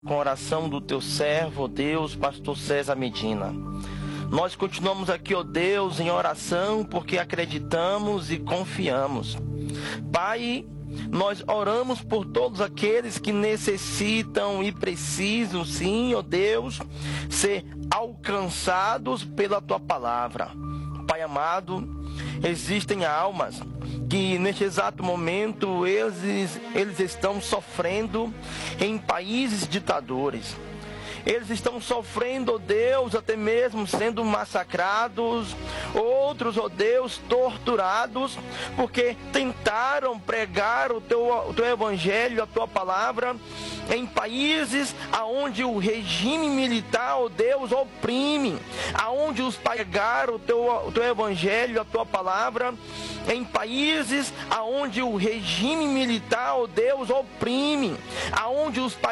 Com a oração do teu servo, ó Deus, pastor César Medina. Nós continuamos aqui, ó Deus, em oração, porque acreditamos e confiamos. Pai, nós oramos por todos aqueles que necessitam e precisam, sim, ó Deus, ser alcançados pela tua palavra. Pai amado, existem almas que neste exato momento eles estão sofrendo em países ditadores. Eles estão sofrendo, ó Deus, até mesmo sendo massacrados. Outros, ó Deus, torturados, porque tentaram pregar o teu evangelho, a tua palavra, em países aonde o regime militar, ó Deus, oprime, aonde os pregaram o teu evangelho, a tua palavra, em países aonde o regime militar, ó Deus, oprime, aonde os